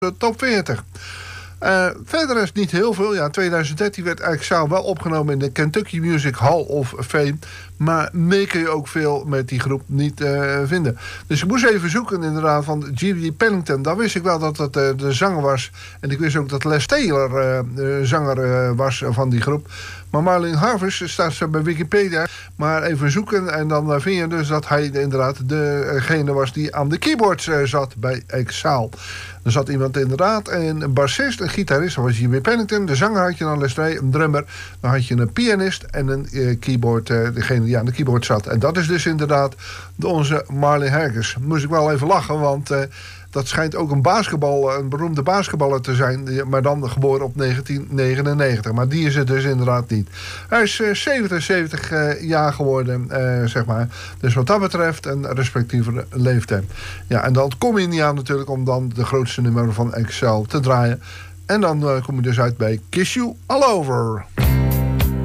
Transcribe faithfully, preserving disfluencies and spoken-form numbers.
de top veertig. Uh, verder is niet heel veel. Ja, in tweeduizend dertien werd Exile wel opgenomen in de Kentucky Music Hall of Fame. Maar meer kun je ook veel met die groep niet uh, vinden. Dus ik moest even zoeken inderdaad van G D Pennington. Dan wist ik wel dat het uh, de zanger was. En ik wist ook dat Les Taylor uh, de zanger uh, was van die groep. Maar Marlene Harvest staat zo bij Wikipedia. Maar even zoeken en dan uh, vind je dus dat hij inderdaad degene was die aan de keyboards uh, zat bij Exile. Er zat iemand inderdaad, een bassist, een gitarist, dat was Jimmy Pennington. De zanger had je dan Les Ray, een drummer. Dan had je een pianist en een uh, keyboard, uh, degene die aan de keyboard zat. En dat is dus inderdaad de, onze Marlene Hargis. Moest ik wel even lachen, want uh, dat schijnt ook een basketbal, een beroemde basketballer te zijn, maar dan geboren op negentien negenennegentig. Maar die is het dus inderdaad niet. Hij is uh, zevenenzeventig uh, jaar geworden, uh, zeg maar. Dus wat dat betreft een respectieve leeftijd. Ja, en dan kom je niet aan natuurlijk om dan de grootste nummer van Exile te draaien. En dan uh, kom je dus uit bij Kiss You All Over.